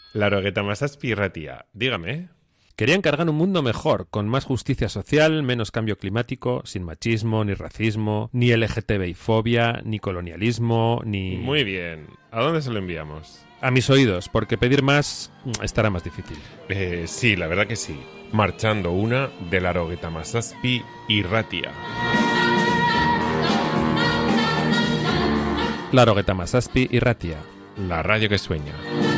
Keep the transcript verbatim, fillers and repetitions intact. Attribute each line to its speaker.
Speaker 1: Laurogeita mazazpi irratia, dígame.
Speaker 2: Quería encargar un mundo mejor, con más justicia social, menos cambio climático, sin machismo, ni racismo, ni L G T B I fobia, ni colonialismo, ni...
Speaker 1: Muy bien. ¿A dónde se lo enviamos?
Speaker 2: A mis oídos, porque pedir más estará más difícil.
Speaker 1: Eh, sí, la verdad que sí. Marchando una de Laurogeita mazazpi irratia.
Speaker 2: Laurogeita mazazpi irratia.
Speaker 1: La radio que sueña.